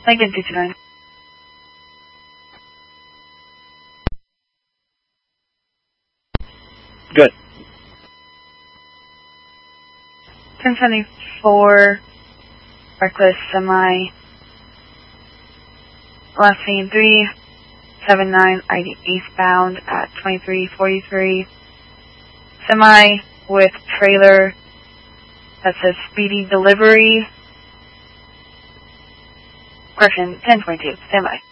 Lincoln 229. Good. 1074, reckless semi, last scene 379, ID eastbound at 2343, semi with trailer that says speedy delivery, correction, 1022, standby.